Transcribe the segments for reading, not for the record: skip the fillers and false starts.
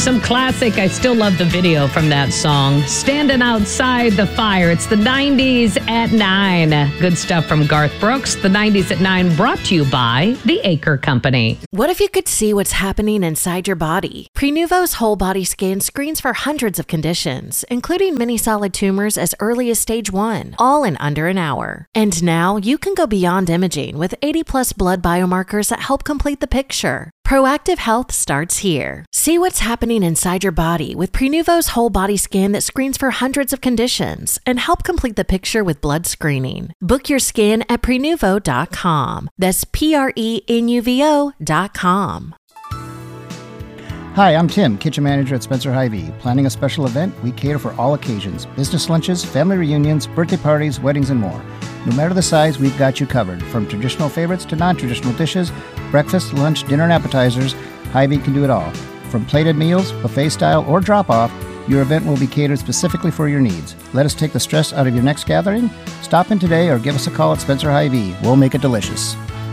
some classic. I still love the video from that song. Standing Outside the Fire. It's the 90s at 9. Good stuff from Garth Brooks. The 90s at 9 brought to you by The Acre Company. What if you could see what's happening inside your body? Prenuvo's whole body scan screens for hundreds of conditions, including many solid tumors as early as stage 1, all in under an hour. And now you can go beyond imaging with 80+ blood biomarkers that help complete the picture. Proactive health starts here. See what's happening inside your body with Prenuvo's whole body scan that screens for hundreds of conditions and help complete the picture with blood screening. Book your scan at Prenuvo.com. That's Prenuvo.com. Hi, I'm Tim, kitchen manager at Spencer Hy-Vee. Planning a special event? We cater for all occasions. Business lunches, family reunions, birthday parties, weddings, and more. No matter the size, we've got you covered. From traditional favorites to non-traditional dishes, breakfast, lunch, dinner, and appetizers, Hy-Vee can do it all. From plated meals, buffet style, or drop-off, your event will be catered specifically for your needs. Let us take the stress out of your next gathering. Stop in today or give us a call at Spencer Hy-Vee. We'll make it delicious.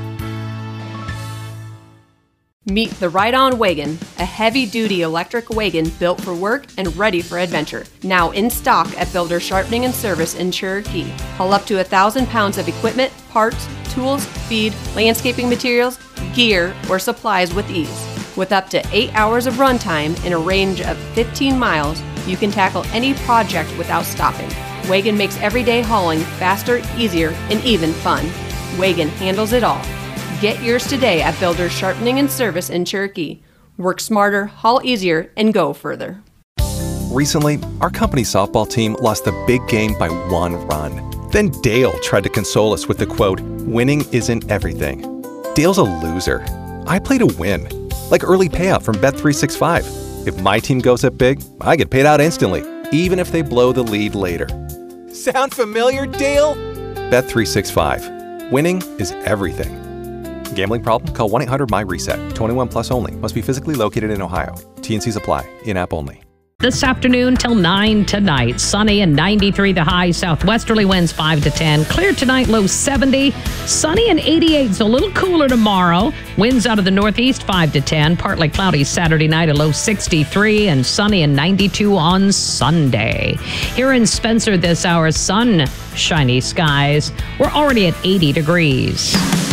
Meet the Ride-On Wagon, a heavy-duty electric wagon built for work and ready for adventure. Now in stock at Builder Sharpening and Service in Cherokee. Haul up to 1,000 pounds of equipment, parts, tools, feed, landscaping materials, gear, or supplies with ease. With up to 8 hours of runtime in a range of 15 miles, you can tackle any project without stopping. Wagon makes everyday hauling faster, easier, and even fun. Wagon handles it all. Get yours today at Builders Sharpening and Service in Cherokee. Work smarter, haul easier, and go further. Recently, our company's softball team lost the big game by 1 run. Then Dale tried to console us with the quote, "Winning isn't everything." Dale's a loser. I play to win, like early payout from Bet365. If my team goes up big, I get paid out instantly, even if they blow the lead later. Sound familiar, Dale? Bet365. Winning is everything. Gambling problem? Call 1-800-MY-RESET. 21 plus only. Must be physically located in Ohio. T&Cs apply. In-app only. This afternoon till 9 tonight. Sunny and 93 the high. Southwesterly winds 5 to 10. Clear tonight, low 70. Sunny and 88, so a little cooler tomorrow. Winds out of the northeast 5 to 10. Partly cloudy Saturday night, a low 63. And sunny and 92 on Sunday. Here in Spencer this hour, sunshiny skies. We're already at 80 degrees.